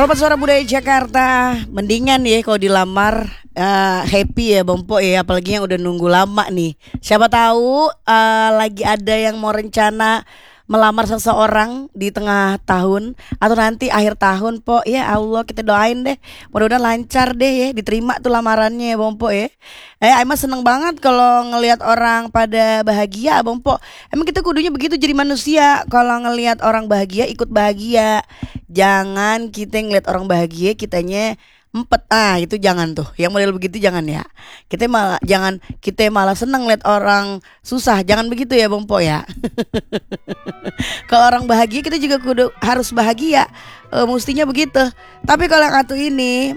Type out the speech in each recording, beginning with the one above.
Robot Suara Budaya Jakarta, mendingan ya kalau dilamar happy ya Bang Po ya, apalagi yang udah nunggu lama nih. Siapa tahu lagi ada yang mau rencana melamar seseorang di tengah tahun atau nanti akhir tahun Po. Ya Allah, kita doain deh, mudah-mudahan lancar deh ya, diterima tuh lamarannya ya Bang Po ya. Emang seneng banget kalau ngelihat orang pada bahagia Bang Po. Emang kita kudunya begitu jadi manusia, kalau ngelihat orang bahagia ikut bahagia. Jangan kita ngeliat orang bahagia kitanya empet, itu jangan tuh. Yang model begitu jangan ya. Kita malah seneng ngeliat orang susah. Jangan begitu ya Bang Po ya. Kalau orang bahagia kita juga kudu harus bahagia. Mestinya begitu. Tapi kalau yang satu ini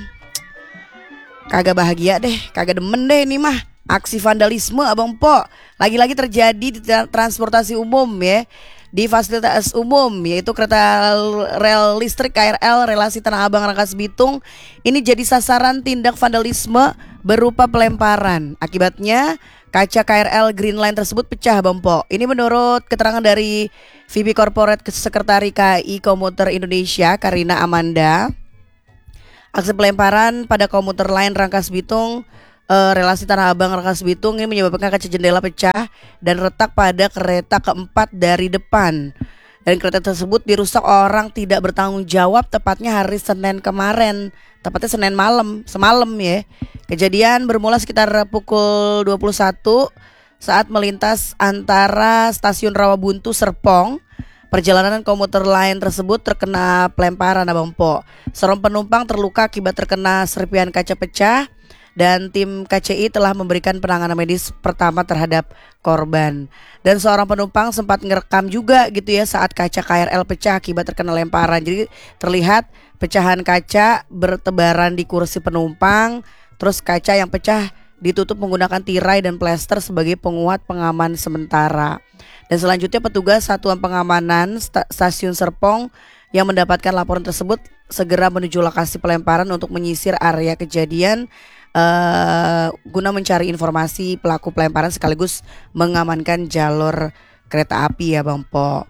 kagak bahagia deh, kagak demen deh ini mah. Aksi vandalisme Abang Po lagi-lagi terjadi di transportasi umum ya, di fasilitas umum yaitu kereta rel listrik KRL relasi Tanah Abang Rangkas Bitung. Ini jadi sasaran tindak vandalisme berupa pelemparan. Akibatnya kaca KRL Green Line tersebut pecah Bang Po. Ini menurut keterangan dari VP Corporate Sekretari KAI Komuter Indonesia Karina Amanda. Aksi pelemparan pada komuter lain Rangkas Bitung relasi Tanah Abang Rangkas Bitung ini menyebabkan kaca jendela pecah dan retak pada kereta keempat dari depan. Dan kereta tersebut dirusak orang tidak bertanggung jawab tepatnya hari Senin kemarin, tepatnya Senin malam, semalam ya. Kejadian bermula sekitar pukul 21 saat melintas antara stasiun Rawabuntu Serpong. Perjalanan komuter lain tersebut terkena pelemparan Abang Po. Seorang penumpang terluka akibat terkena serpihan kaca pecah. Dan tim KCI telah memberikan penanganan medis pertama terhadap korban. Dan seorang penumpang sempat ngerekam juga gitu ya saat kaca KRL pecah akibat terkena lemparan. Jadi terlihat pecahan kaca bertebaran di kursi penumpang. Terus kaca yang pecah ditutup menggunakan tirai dan plester sebagai penguat pengaman sementara. Dan selanjutnya petugas Satuan Pengamanan Stasiun Serpong yang mendapatkan laporan tersebut segera menuju lokasi pelemparan untuk menyisir area kejadian guna mencari informasi pelaku pelemparan sekaligus mengamankan jalur kereta api ya Bang Po.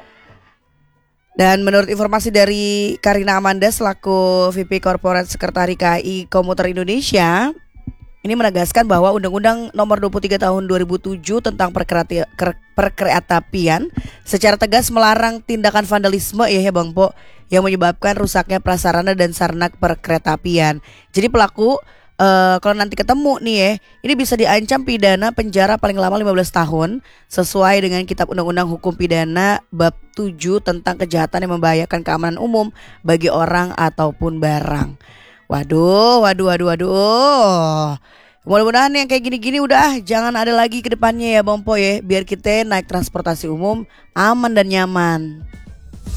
Dan menurut informasi dari Karina Amanda selaku VP Corporate Sekretari KAI Komuter Indonesia, ini menegaskan bahwa Undang-Undang Nomor 23 Tahun 2007 tentang perkeretaapian secara tegas melarang tindakan vandalisme ya Bang Po yang menyebabkan rusaknya prasarana dan sarana perkeretaapian. Jadi pelaku kalau nanti ketemu nih ya, ini bisa diancam pidana penjara paling lama 15 tahun sesuai dengan Kitab Undang-Undang Hukum Pidana bab 7 tentang kejahatan yang membahayakan keamanan umum bagi orang ataupun barang. Waduh. Mudah-mudahan yang kayak gini-gini udah jangan ada lagi ke depannya ya Bang Po ya, biar kita naik transportasi umum aman dan nyaman.